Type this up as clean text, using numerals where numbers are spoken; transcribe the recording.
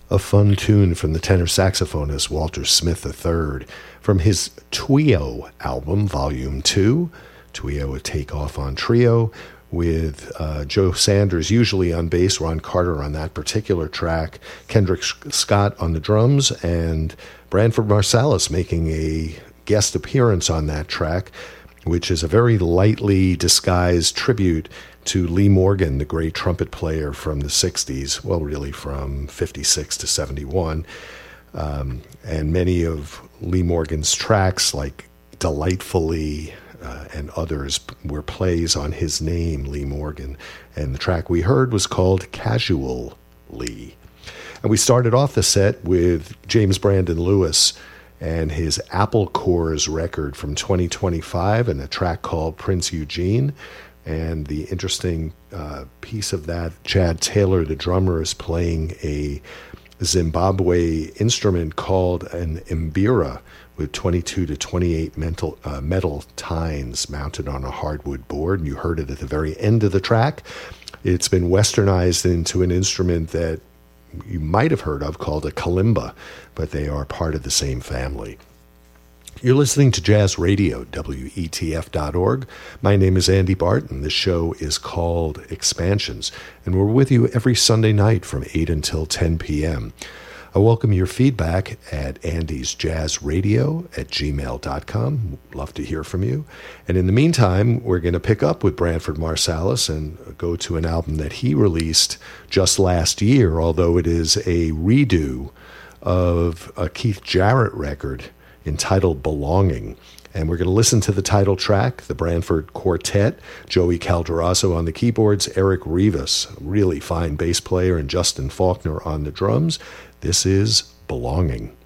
a fun tune from the tenor saxophonist Walter Smith III from his Trio album, Volume 2. Trio, a takeoff on Trio, with Joe Sanders usually on bass, Ron Carter on that particular track, Kendrick Scott on the drums, and Branford Marsalis making a guest appearance on that track, which is a very lightly disguised tribute to Lee Morgan, the great trumpet player from the 60s, well, really from 56 to 71. And many of Lee Morgan's tracks, like Delightfully and others, were plays on his name, Lee Morgan. And the track we heard was called Casual Lee. And we started off the set with James Brandon Lewis and his Apple Corps record from 2025 and a track called Prince Eugene. And the interesting piece of that, Chad Taylor, the drummer, is playing a Zimbabwe instrument called an mbira with 22 to 28 metal tines mounted on a hardwood board. And you heard it at the very end of the track. It's been westernized into an instrument that you might have heard of called a kalimba, but they are part of the same family. You're listening to Jazz Radio, WETF.org. My name is Andy Barton. This show is called Expansions, and we're with you every Sunday night from 8 until 10 p.m. I welcome your feedback at andysjazzradio@gmail.com. Love to hear from you. And in the meantime, we're going to pick up with Branford Marsalis and go to an album that he released just last year, although it is a redo of a Keith Jarrett record entitled Belonging. And we're going to listen to the title track, the Branford Quartet, Joey Calderazzo on the keyboards, Eric Rivas, a really fine bass player, and Justin Faulkner on the drums. This is Belonging.